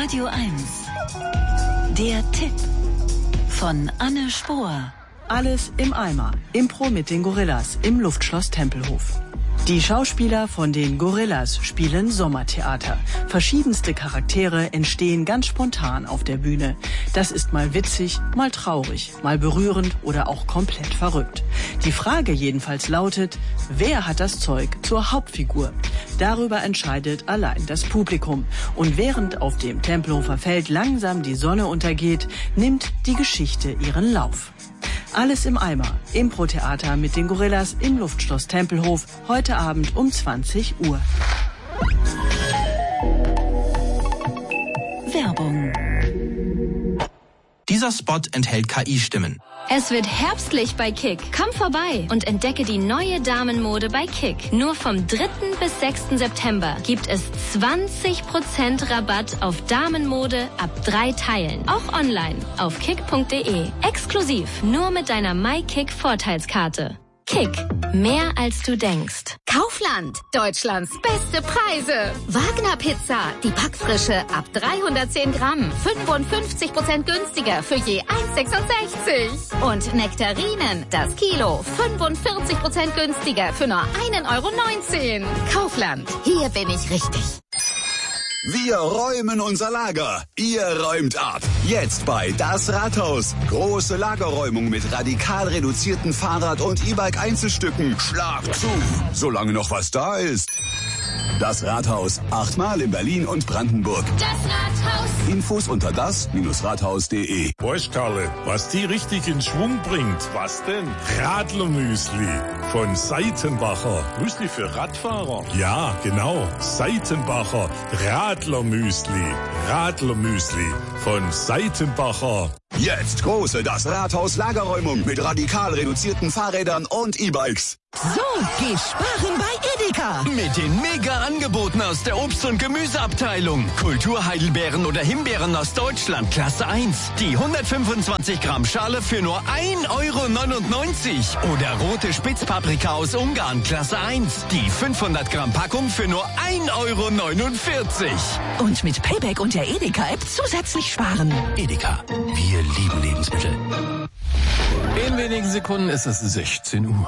Radio 1. Der Tipp von Anne Spohr. Alles im Eimer. Impro mit den Gorillas im Luftschloss Tempelhof. Die Schauspieler von den Gorillas spielen Sommertheater. Verschiedenste Charaktere entstehen ganz spontan auf der Bühne. Das ist mal witzig, mal traurig, mal berührend oder auch komplett verrückt. Die Frage jedenfalls lautet, wer hat das Zeug zur Hauptfigur? Darüber entscheidet allein das Publikum. Und während auf dem Tempelhofer Feld langsam die Sonne untergeht, nimmt die Geschichte ihren Lauf. Alles im Eimer. Impro-Theater mit den Gorillas im Luftschloss Tempelhof. Heute Abend um 20 Uhr. Werbung. Dieser Spot enthält KI-Stimmen. Es wird herbstlich bei Kick. Komm vorbei und entdecke die neue Damenmode bei Kick. Nur vom 3. bis 6. September gibt es 20% Rabatt auf Damenmode ab 3 Teilen. Auch online auf kick.de. Exklusiv nur mit deiner MyKick-Vorteilskarte. Kick. Mehr als du denkst. Kaufland. Deutschlands beste Preise. Wagner Pizza. Die Packfrische ab 310 Gramm. 55% günstiger für je 1,66. Und Nektarinen. Das Kilo. 45% günstiger für nur 1,19 €. Kaufland. Hier bin ich richtig. Wir räumen unser Lager. Ihr räumt ab. Jetzt bei Das Rathaus. Große Lagerräumung mit radikal reduzierten Fahrrad- und E-Bike-Einzelstücken. Schlag zu, solange noch was da ist. Das Rathaus. 8-mal in Berlin und Brandenburg. Das Rathaus. Infos unter das-rathaus.de. Weißt Karle, was die richtig in Schwung bringt? Was denn? Radlermüsli von Seitenbacher. Müsli für Radfahrer? Ja, genau. Seitenbacher Radlermüsli. Radlermüsli von Seitenbacher. Jetzt große Das Rathaus Lagerräumung mit radikal reduzierten Fahrrädern und E-Bikes. So, geh sparen bei Edeka. Mit den Mega-Angeboten aus der Obst- und Gemüseabteilung. Kulturheidelbeeren oder Himbeeren aus Deutschland, Klasse 1. Die 125 Gramm Schale für nur 1,99 € Oder rote Spitzpaprika aus Ungarn, Klasse 1. Die 500 Gramm Packung für nur 1,49 € Und mit Payback und der Edeka-App zusätzlich sparen. Edeka. Wir lieben Lebensmittel. In wenigen Sekunden ist es 16 Uhr.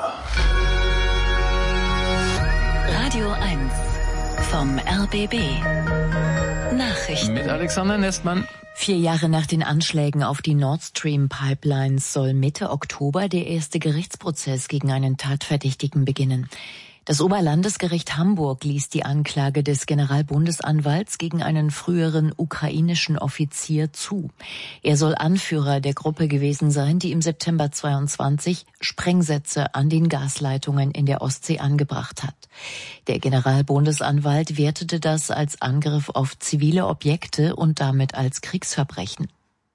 Radio 1 vom RBB. Nachrichten. Mit Alexander Nestmann. 4 Jahre nach den Anschlägen auf die Nord Stream Pipelines soll Mitte Oktober der erste Gerichtsprozess gegen einen Tatverdächtigen beginnen. Das Oberlandesgericht Hamburg ließ die Anklage des Generalbundesanwalts gegen einen früheren ukrainischen Offizier zu. Er soll Anführer der Gruppe gewesen sein, die im September 22 Sprengsätze an den Gasleitungen in der Ostsee angebracht hat. Der Generalbundesanwalt wertete das als Angriff auf zivile Objekte und damit als Kriegsverbrechen.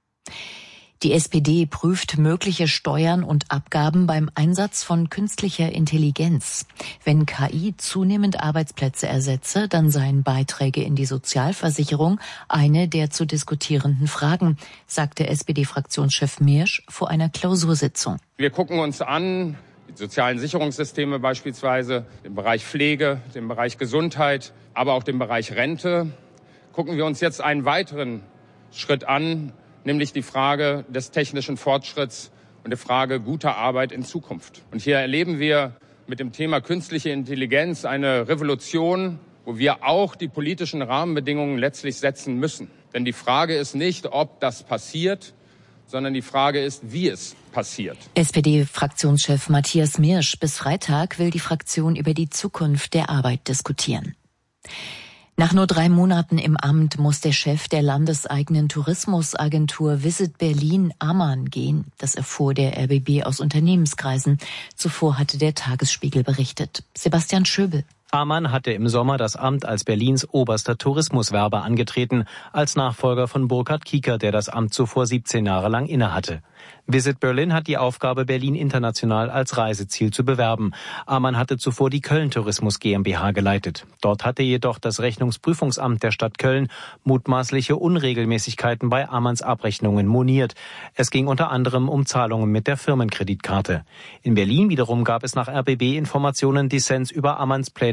Die SPD prüft mögliche Steuern und Abgaben beim Einsatz von künstlicher Intelligenz. Wenn KI zunehmend Arbeitsplätze ersetze, dann seien Beiträge in die Sozialversicherung eine der zu diskutierenden Fragen, sagte SPD-Fraktionschef Miersch vor einer Klausursitzung. Wir gucken uns an, die sozialen Sicherungssysteme beispielsweise, den Bereich Pflege, den Bereich Gesundheit, aber auch den Bereich Rente. Gucken wir uns jetzt einen weiteren Schritt an, nämlich die Frage des technischen Fortschritts und die Frage guter Arbeit in Zukunft. Und hier erleben wir mit dem Thema künstliche Intelligenz eine Revolution, wo wir auch die politischen Rahmenbedingungen letztlich setzen müssen. Denn die Frage ist nicht, ob das passiert, sondern die Frage ist, wie es passiert. SPD-Fraktionschef Matthias Miersch. Bis Freitag will die Fraktion über die Zukunft der Arbeit diskutieren. Nach nur 3 Monaten im Amt muss der Chef der landeseigenen Tourismusagentur Visit Berlin, Amann, gehen. Das erfuhr der RBB aus Unternehmenskreisen. Zuvor hatte der Tagesspiegel berichtet. Sebastian Schöbel. Amann hatte im Sommer das Amt als Berlins oberster Tourismuswerber angetreten, als Nachfolger von Burkhard Kieker, der das Amt zuvor 17 Jahre lang innehatte. Visit Berlin hat die Aufgabe, Berlin international als Reiseziel zu bewerben. Amann hatte zuvor die Köln Tourismus GmbH geleitet. Dort hatte jedoch das Rechnungsprüfungsamt der Stadt Köln mutmaßliche Unregelmäßigkeiten bei Amanns Abrechnungen moniert. Es ging unter anderem um Zahlungen mit der Firmenkreditkarte. In Berlin wiederum gab es nach RBB-Informationen Dissens über Amanns Pläne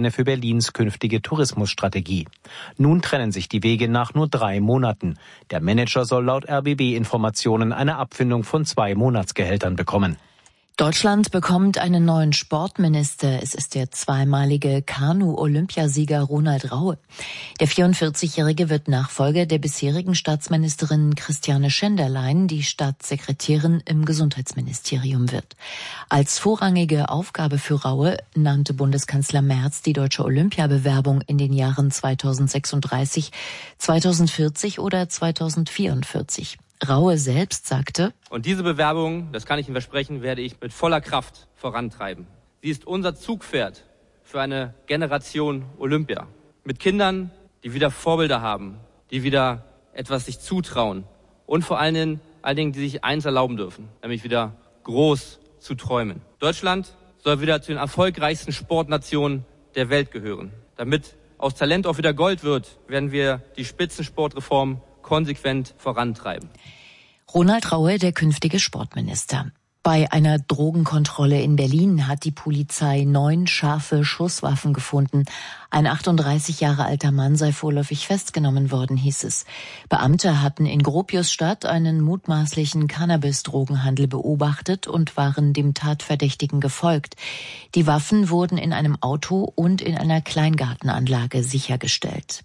Pläne für Berlins künftige Tourismusstrategie. Nun trennen sich die Wege nach nur 3 Monaten. Der Manager soll laut RBB-Informationen eine Abfindung von 2 Monatsgehältern bekommen. Deutschland bekommt einen neuen Sportminister. Es ist der zweimalige Kanu-Olympiasieger Ronald Raue. Der 44-Jährige wird Nachfolger der bisherigen Staatsministerin Christiane Schenderlein, die Staatssekretärin im Gesundheitsministerium wird. Als vorrangige Aufgabe für Raue nannte Bundeskanzler Merz die deutsche Olympiabewerbung in den Jahren 2036, 2040 oder 2044. Raue selbst sagte: Und diese Bewerbung, das kann ich Ihnen versprechen, werde ich mit voller Kraft vorantreiben. Sie ist unser Zugpferd für eine Generation Olympia. Mit Kindern, die wieder Vorbilder haben, die wieder etwas sich zutrauen und vor allen Dingen, die sich eins erlauben dürfen, nämlich wieder groß zu träumen. Deutschland soll wieder zu den erfolgreichsten Sportnationen der Welt gehören. Damit aus Talent auch wieder Gold wird, werden wir die Spitzensportreform konsequent vorantreiben. Ronald Raue, der künftige Sportminister. Bei einer Drogenkontrolle in Berlin hat die Polizei 9 scharfe Schusswaffen gefunden. Ein 38 Jahre alter Mann sei vorläufig festgenommen worden, hieß es. Beamte hatten in Gropiusstadt einen mutmaßlichen Cannabis-Drogenhandel beobachtet und waren dem Tatverdächtigen gefolgt. Die Waffen wurden in einem Auto und in einer Kleingartenanlage sichergestellt.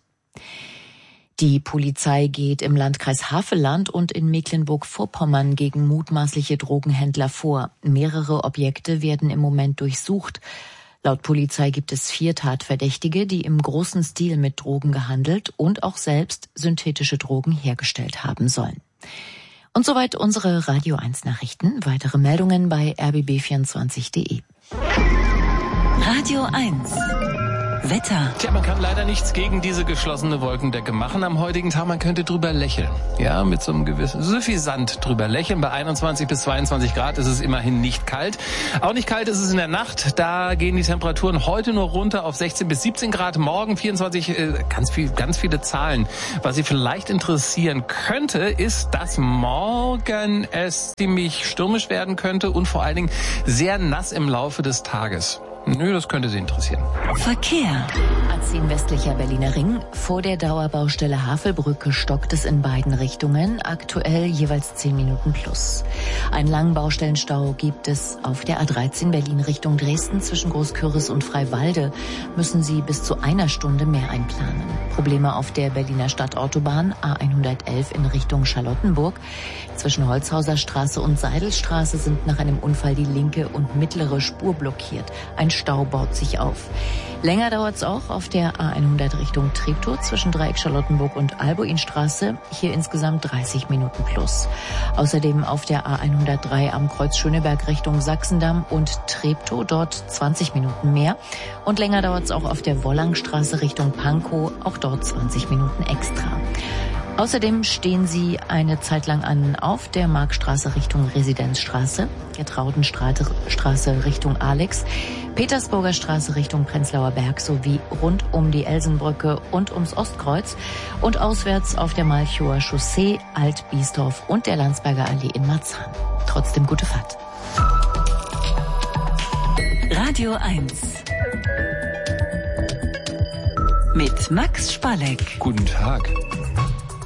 Die Polizei geht im Landkreis Havelland und in Mecklenburg-Vorpommern gegen mutmaßliche Drogenhändler vor. Mehrere Objekte werden im Moment durchsucht. Laut Polizei gibt es 4 Tatverdächtige, die im großen Stil mit Drogen gehandelt und auch selbst synthetische Drogen hergestellt haben sollen. Und soweit unsere Radio 1 Nachrichten. Weitere Meldungen bei rbb24.de. Radio 1 Wetter. Tja, man kann leider nichts gegen diese geschlossene Wolkendecke machen am heutigen Tag. Man könnte drüber lächeln. Ja, mit so einem gewissen suffisant drüber lächeln. Bei 21 bis 22 Grad ist es immerhin nicht kalt. Auch nicht kalt ist es in der Nacht. Da gehen die Temperaturen heute nur runter auf 16 bis 17 Grad. Morgen 24, ganz viele Zahlen. Was Sie vielleicht interessieren könnte, ist, dass morgen es ziemlich stürmisch werden könnte und vor allen Dingen sehr nass im Laufe des Tages. Nö, das könnte Sie interessieren. Verkehr. A10 westlicher Berliner Ring. Vor der Dauerbaustelle Havelbrücke stockt es in beiden Richtungen. Aktuell jeweils 10 Minuten plus. Einen langen Baustellenstau gibt es auf der A13 Berlin Richtung Dresden. Zwischen Großküritz und Freiwalde müssen Sie bis zu 1 Stunde mehr einplanen. Probleme auf der Berliner Stadtautobahn A111 in Richtung Charlottenburg. Zwischen Holzhauser Straße und Seidelstraße sind nach einem Unfall die linke und mittlere Spur blockiert. Ein Stau baut sich auf. Länger dauert es auch auf der A100 Richtung Treptow zwischen Dreieck Charlottenburg und Albuinstraße. Hier insgesamt 30 Minuten plus. Außerdem auf der A103 am Kreuz Schöneberg Richtung Sachsendamm und Treptow, dort 20 Minuten mehr. Und länger dauert es auch auf der Wollangstraße Richtung Pankow, auch dort 20 Minuten extra. Außerdem stehen Sie eine Zeit lang an auf der Markstraße Richtung Residenzstraße, Gertraudenstraße Richtung Alex, Petersburger Straße Richtung Prenzlauer Berg sowie rund um die Elsenbrücke und ums Ostkreuz und auswärts auf der Malchower Chaussee, Alt-Biesdorf und der Landsberger Allee in Marzahn. Trotzdem gute Fahrt. Radio 1 mit Max Spalleck. Guten Tag.